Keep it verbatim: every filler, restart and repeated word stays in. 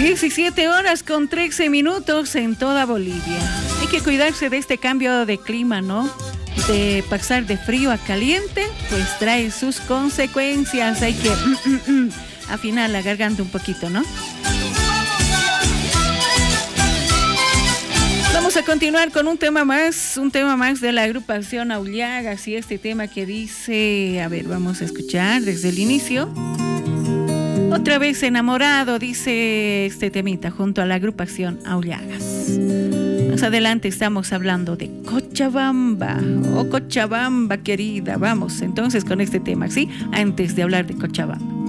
diecisiete horas con trece minutos en toda Bolivia. Hay que cuidarse de este cambio de clima, ¿no? De pasar de frío a caliente, pues trae sus consecuencias. Hay que mm, mm, mm, afinar la garganta un poquito, ¿no? Vamos a continuar con un tema más, un tema más de la agrupación Aullagas y este tema que dice, a ver, vamos a escuchar desde el inicio. Otra vez enamorado, dice este temita junto a la agrupación Aullagas. Más adelante estamos hablando de Cochabamba, oh Cochabamba querida, vamos entonces con este tema, ¿sí? Antes de hablar de Cochabamba.